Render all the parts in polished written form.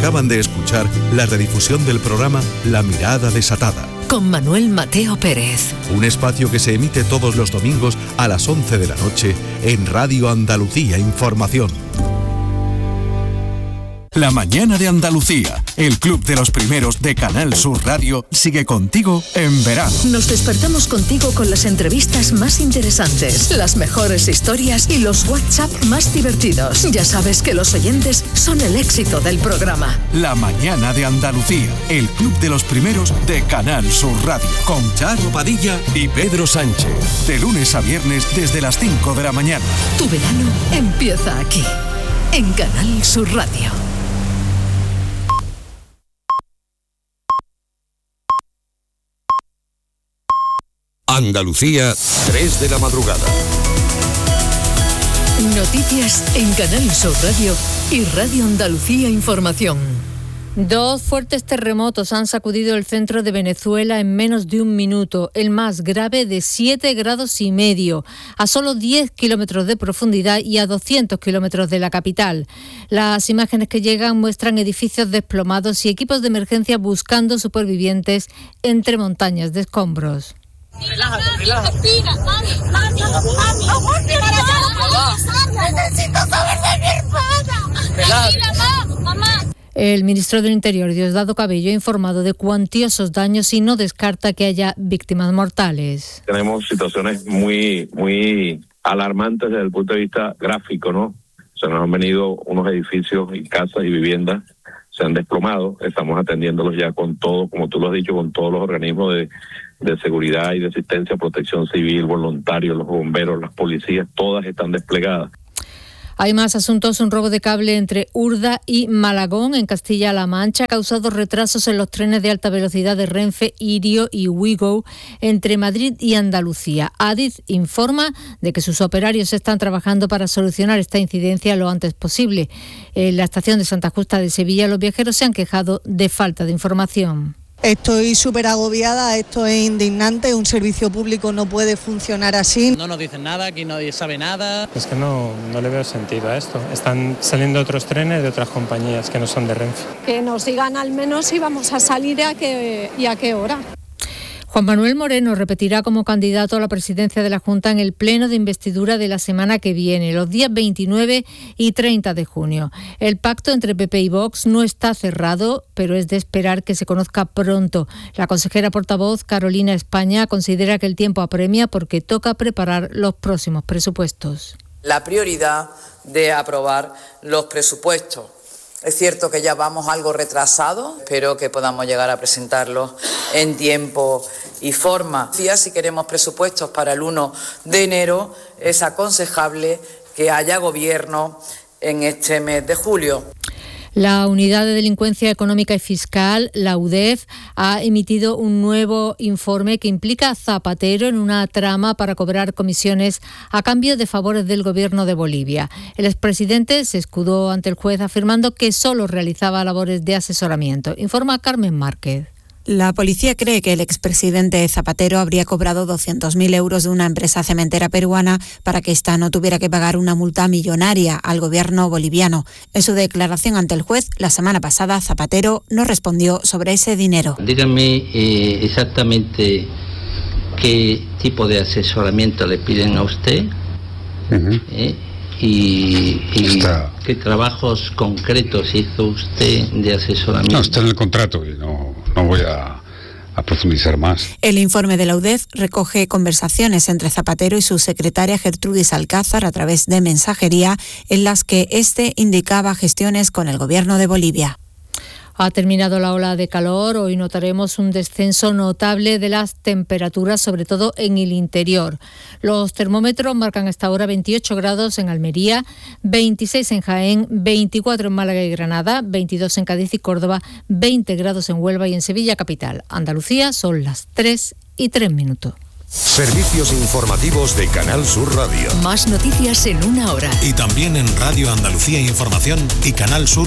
Acaban de escuchar la redifusión del programa La Mirada Desatada, con Manuel Mateo Pérez. Un espacio que se emite todos los domingos a las 11 de la noche en Radio Andalucía Información. La mañana de Andalucía, el club de los primeros de Canal Sur Radio, sigue contigo en verano. Nos despertamos contigo con las entrevistas más interesantes, las mejores historias y los WhatsApp más divertidos. Ya sabes que los oyentes son el éxito del programa. La mañana de Andalucía, el club de los primeros de Canal Sur Radio, con Charo Padilla y Pedro Sánchez. De lunes a viernes desde las 5 de la mañana. Tu verano empieza aquí, en Canal Sur Radio. Andalucía, 3 de la madrugada. Noticias en Canal Sur Radio y Radio Andalucía Información. 2 fuertes terremotos han sacudido el centro de Venezuela en menos de un minuto, el más grave de 7,5 grados, a solo 10 kilómetros de profundidad y a 200 kilómetros de la capital. Las imágenes que llegan muestran edificios desplomados y equipos de emergencia buscando supervivientes entre montañas de escombros. Relájate. Necesito saber de mi hermana. Mamá. El ministro del Interior, Diosdado Cabello, ha informado de cuantiosos daños y no descarta que haya víctimas mortales. Tenemos situaciones muy alarmantes desde el punto de vista gráfico, ¿no? Se nos han venido unos edificios y casas y viviendas, se han desplomado, estamos atendiéndolos ya con todo, como tú lo has dicho, con todos los organismos de seguridad y de asistencia, protección civil, voluntarios, los bomberos, las policías, todas están desplegadas. Hay más asuntos. Un robo de cable entre Urda y Malagón, en Castilla-La Mancha, ha causado retrasos en los trenes de alta velocidad de Renfe, Irio y Ouigo entre Madrid y Andalucía. Adif informa de que sus operarios están trabajando para solucionar esta incidencia lo antes posible. En la estación de Santa Justa de Sevilla, los viajeros se han quejado de falta de información. Estoy súper agobiada, esto es indignante, un servicio público no puede funcionar así. No nos dicen nada, aquí nadie sabe nada. Es que no le veo sentido a esto. Están saliendo otros trenes de otras compañías que no son de Renfe. Que nos digan al menos si vamos a salir y a qué hora. Juan Manuel Moreno repetirá como candidato a la presidencia de la Junta en el pleno de investidura de la semana que viene, los días 29 y 30 de junio. El pacto entre PP y Vox no está cerrado, pero es de esperar que se conozca pronto. La consejera portavoz, Carolina España, considera que el tiempo apremia porque toca preparar los próximos presupuestos. La prioridad de aprobar los presupuestos. Es cierto que ya vamos algo retrasados, espero que podamos llegar a presentarlos en tiempo y forma. Si queremos presupuestos para el 1 de enero, es aconsejable que haya gobierno en este mes de julio. La Unidad de Delincuencia Económica y Fiscal, la UDEF, ha emitido un nuevo informe que implica a Zapatero en una trama para cobrar comisiones a cambio de favores del gobierno de Bolivia. El expresidente se escudó ante el juez afirmando que solo realizaba labores de asesoramiento. Informa Carmen Márquez. La policía cree que el expresidente Zapatero habría cobrado 200.000 euros de una empresa cementera peruana para que ésta no tuviera que pagar una multa millonaria al gobierno boliviano. En su declaración ante el juez, la semana pasada, Zapatero no respondió sobre ese dinero. Díganme exactamente qué tipo de asesoramiento le piden a usted y qué trabajos concretos hizo usted de asesoramiento. No, está en el contrato y no voy a profundizar más. El informe de la UDEF recoge conversaciones entre Zapatero y su secretaria Gertrudis Alcázar a través de mensajería en las que este indicaba gestiones con el gobierno de Bolivia. Ha terminado la ola de calor. Hoy notaremos un descenso notable de las temperaturas, sobre todo en el interior. Los termómetros marcan hasta ahora 28 grados en Almería, 26 en Jaén, 24 en Málaga y Granada, 22 en Cádiz y Córdoba, 20 grados en Huelva y en Sevilla capital. Andalucía son las 3:03. Servicios informativos de Canal Sur Radio. Más noticias en una hora. Y también en Radio Andalucía Información y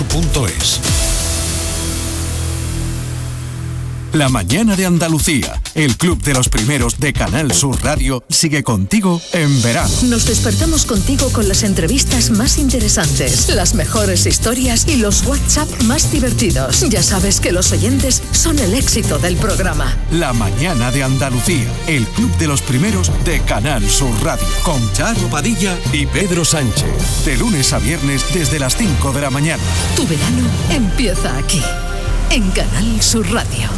canalsur.es. La mañana de Andalucía, El Club de los Primeros de Canal Sur Radio sigue contigo en verano. Nos despertamos contigo con las entrevistas más interesantes, las mejores historias y los WhatsApp más divertidos. Ya sabes que los oyentes son el éxito del programa. La mañana de Andalucía, el Club de los Primeros de Canal Sur Radio, con Charo Padilla y Pedro Sánchez. De lunes a viernes desde las 5 de la mañana. Tu verano empieza aquí, en Canal Sur Radio.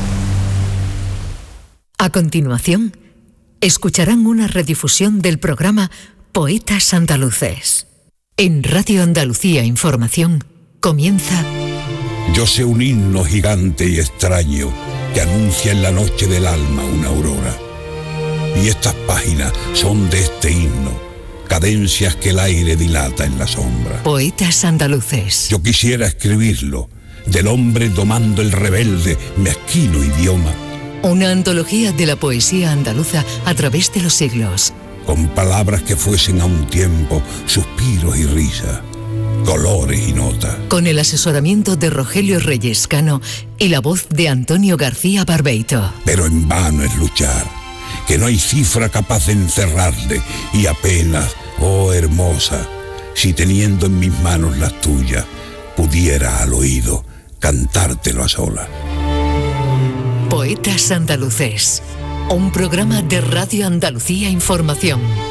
A continuación, escucharán una redifusión del programa Poetas Andaluces. En Radio Andalucía Información comienza... Yo sé un himno gigante y extraño que anuncia en la noche del alma una aurora. Y estas páginas son de este himno, cadencias que el aire dilata en la sombra. Poetas Andaluces. Yo quisiera escribirlo, del hombre domando el rebelde, mezquino idioma. Una antología de la poesía andaluza a través de los siglos. Con palabras que fuesen a un tiempo suspiros y risas, colores y notas. Con el asesoramiento de Rogelio Reyes Cano y la voz de Antonio García Barbeito. Pero en vano es luchar, que no hay cifra capaz de encerrarle, y apenas, oh hermosa, si teniendo en mis manos las tuyas, pudiera al oído cantártelo a solas. Poetas Andaluces, un programa de Radio Andalucía Información.